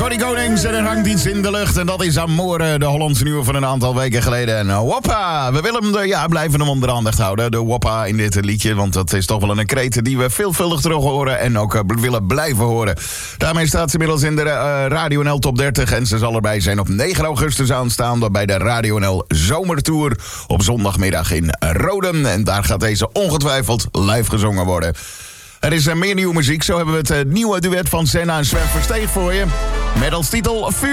Corrie Konings en er hangt iets in de lucht. En dat is Amore, de Hollandse nieuwe van een aantal weken geleden. En Woppa, we willen hem blijven hem onder de aandacht houden. De Woppa in dit liedje, want dat is toch wel een kreet die we veelvuldig terug horen. En ook willen blijven horen. Daarmee staat ze inmiddels in de Radio NL Top 30. En ze zal erbij zijn op 9 augustus aanstaande bij de Radio NL Zomertour. Op zondagmiddag in Roden. En daar gaat deze ongetwijfeld live gezongen worden. Er is meer nieuwe muziek. Zo hebben we het nieuwe duet van Senna en Sven Versteeg voor je. Met als titel Vuur.